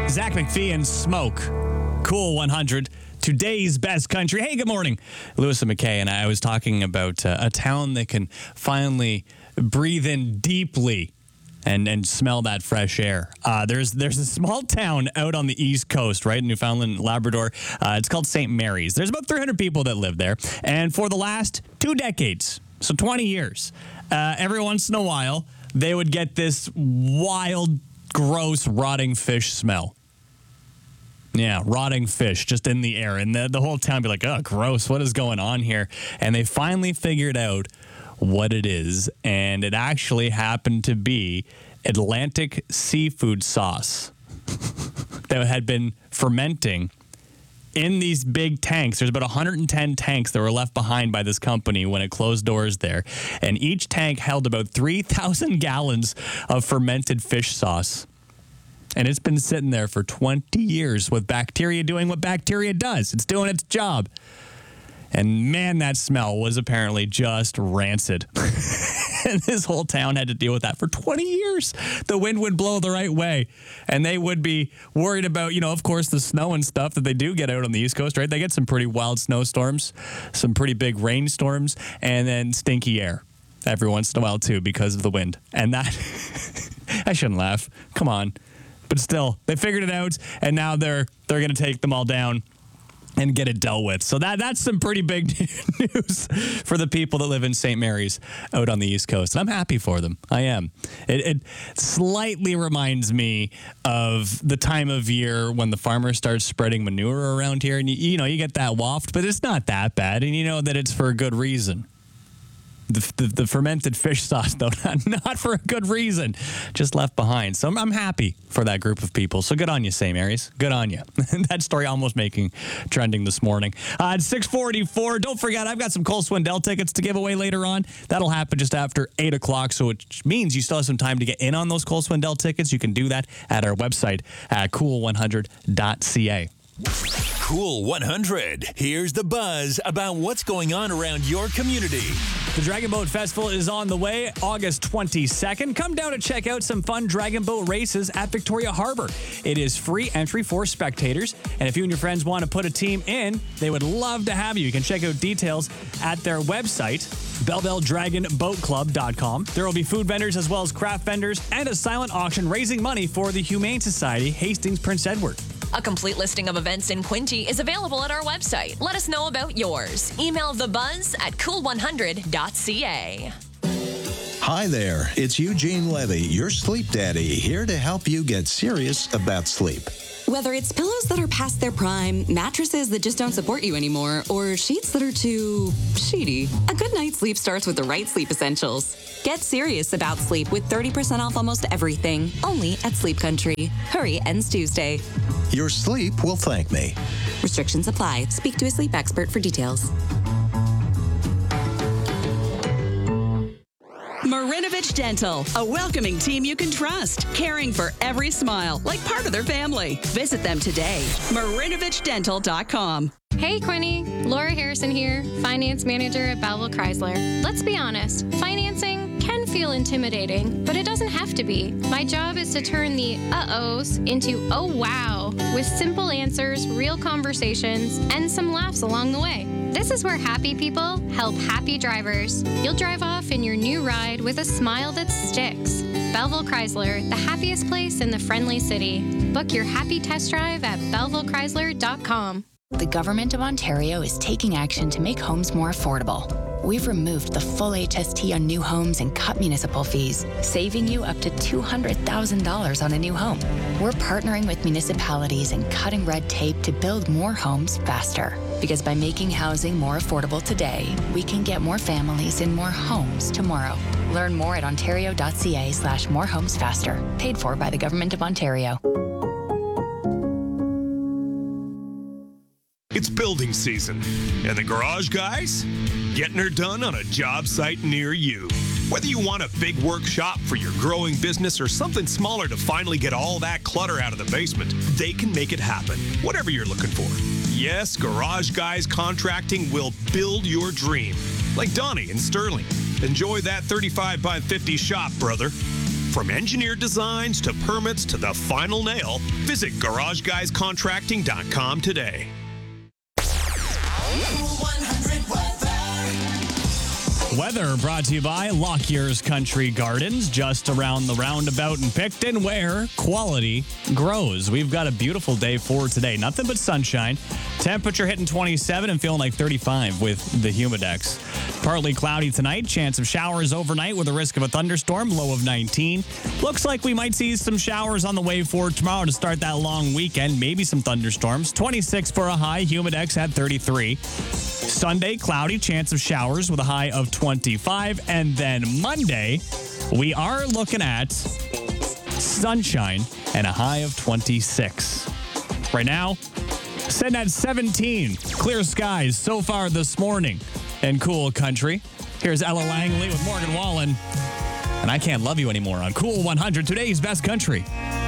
Zach McPhee and Smoke. Cool 100. Today's best country. Hey, good morning. Lewis and McKay and I was talking about a town that can finally breathe in deeply and smell that fresh air. There's a small town out on the East Coast, right, in Newfoundland, Labrador. It's called St. Mary's. There's about 300 people that live there. And for the last 2 decades, so 20 years, every once in a while, they would get this wild, gross, rotting fish smell. Yeah, rotting fish just in the air. And the whole town would be like, oh, gross, what is going on here? And they finally figured out what it is. And it actually happened to be Atlantic seafood sauce that had been fermenting in these big tanks. There's about 110 tanks that were left behind by this company when it closed doors there. And each tank held about 3,000 gallons of fermented fish sauce. And it's been sitting there for 20 years with bacteria doing what bacteria does. It's doing its job. And man, that smell was apparently just rancid. And this whole town had to deal with that for 20 years. The wind would blow the right way. And they would be worried about, of course, the snow and stuff that they do get out on the East Coast, right? They get some pretty wild snowstorms, some pretty big rainstorms, and then stinky air every once in a while, too, because of the wind. And that, I shouldn't laugh. Come on. But still, they figured it out, and now they're going to take them all down and get it dealt with. So that's some pretty big news for the people that live in St. Mary's out on the East Coast. And I'm happy for them. I am. It slightly reminds me of the time of year when the farmers start spreading manure around here, and you get that waft, but it's not that bad, and you know that it's for a good reason. The fermented fish sauce, though, not for a good reason, just left behind. So I'm happy for that group of people. So good on you, St. Mary's. Good on you. That story almost making trending this morning. At 6:44, don't forget, I've got some Cole Swindell tickets to give away later on. That'll happen just after 8 o'clock, so it means you still have some time to get in on those Cole Swindell tickets. You can do that at our website at cool100.ca. Cool 100. Here's the buzz about what's going on around your community. The Dragon Boat Festival is on the way, August 22nd. Come down to check out some fun Dragon Boat races at Victoria Harbor. It is free entry for spectators, and if you and your friends want to put a team in, they would love to have you. You can check out details at their website, BellevilleDragonBoatClub.com. There will be food vendors as well as craft vendors and a silent auction raising money for the Humane Society, Hastings Prince Edward. A complete listing of events in Quinte is available at our website. Let us know about yours. Email thebuzz@cool100.ca. Hi there, it's Eugene Levy, your sleep daddy, here to help you get serious about sleep. Whether it's pillows that are past their prime, mattresses that just don't support you anymore, or sheets that are too sheety, a good night's sleep starts with the right sleep essentials. Get serious about sleep with 30% off almost everything, only at Sleep Country. Hurry, ends Tuesday. Your sleep will thank me. Restrictions apply. Speak to a sleep expert for details. Marinovich Dental, a welcoming team you can trust, caring for every smile like part of their family. Visit them today. MarinovichDental.com. Hey, Quinny. Laura Harrison here, Finance Manager at Belleville Chrysler. Let's be honest, financing can feel intimidating, but it doesn't have to be. My job is to turn the uh-ohs into oh wow with simple answers, real conversations, and some laughs along the way. This is where happy people help happy drivers. You'll drive off in your new ride with a smile that sticks. Belleville Chrysler, the happiest place in the friendly city. Book your happy test drive at BellevilleChrysler.com. The Government of Ontario is taking action to make homes more affordable. We've removed the full HST on new homes and cut municipal fees, saving you up to $200,000 on a new home. We're partnering with municipalities and cutting red tape to build more homes faster. Because by making housing more affordable today, we can get more families in more homes tomorrow. Learn more at ontario.ca/morehomesfaster. Paid for by the Government of Ontario. It's building season, and the garage guys getting her done on a job site near you. Whether you want a big workshop for your growing business or something smaller to finally get all that clutter out of the basement, they can make it happen, whatever you're looking for. Yes, Garage Guys Contracting will build your dream. Like Donnie in Sterling. Enjoy that 35 by 50 shop, brother. From engineered designs to permits to the final nail, visit GarageGuysContracting.com today. Weather brought to you by Lockyer's Country Gardens, just around the roundabout in Picton, where quality grows. We've got a beautiful day for today. Nothing but sunshine. Temperature hitting 27 and feeling like 35 with the Humidex. Partly cloudy tonight. Chance of showers overnight with a risk of a thunderstorm. Low of 19. Looks like we might see some showers on the way for tomorrow to start that long weekend. Maybe some thunderstorms. 26 for a high. Humidex at 33. Sunday, cloudy, chance of showers with a high of 25. And then Monday, we are looking at sunshine and a high of 26. Right now, sitting at 17. Clear skies so far this morning in Cool Country. Here's Ella Langley with Morgan Wallen. And I Can't Love You Anymore on Cool 100, today's best country.